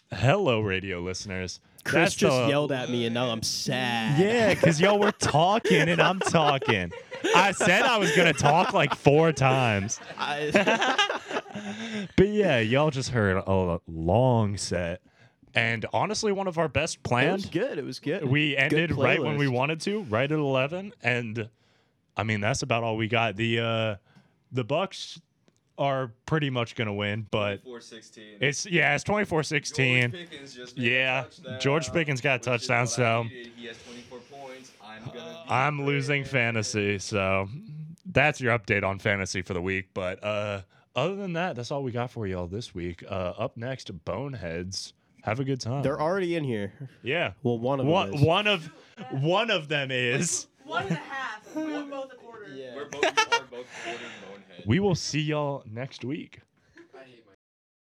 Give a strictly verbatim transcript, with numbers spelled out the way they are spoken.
Hello, radio listeners. Chris That's just the- yelled at me, and now I'm sad. Yeah, because y'all were talking and I'm talking. I said I was going to talk like four times. I, But yeah, y'all just heard a long set. And honestly, one of our best it was planned. good. It was good. We ended Good right when we playlist. wanted to, right at eleven. And I mean, that's about all we got. The uh, the Bucks are pretty much going to win, but twenty-four sixteen. it's, yeah, it's twenty-four sixteen. George Pickens just made Yeah, a touchdown, George Pickens got a which is touchdown, what I so- needed. He has twenty-four points. I'm gonna. Be I'm losing there. fantasy, so that's your update on fantasy for the week. But uh, other than that, that's all we got for y'all this week. Uh, up next, Boneheads. Have a good time. They're already in here. yeah. Well, one of them One, is. one of one of them is. One and a half. We're both a quarter. Yeah. We're both, we are both quarter bonehead. We will see y'all next week.